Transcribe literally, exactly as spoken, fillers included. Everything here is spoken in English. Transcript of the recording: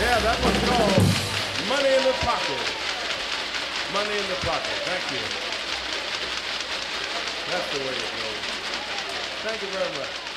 Yeah, that was called Money in the Pocket. Money in the Pocket. Thank you. That's the way it goes. Thank you very much.